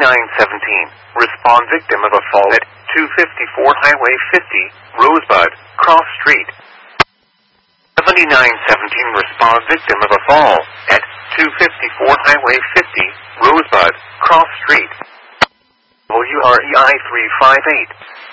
Respond victim of a fall at 254 Highway 50, Rosebud, Cross Street. 7917 respond victim of a fall at 254 Highway 50, Rosebud, Cross Street. WREI 358.